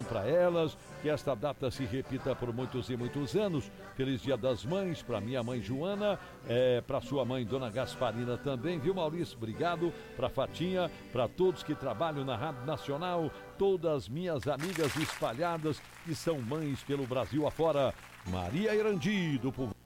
para elas, que esta data se repita por muitos e muitos anos. Feliz Dia das Mães para minha mãe Joana, para sua mãe Dona Gasparina também, viu, Maurício? Obrigado. Para Fatinha, para todos que trabalham na Rádio Nacional, todas minhas amigas espalhadas que são mães pelo Brasil afora. Maria Irandi, do Povo.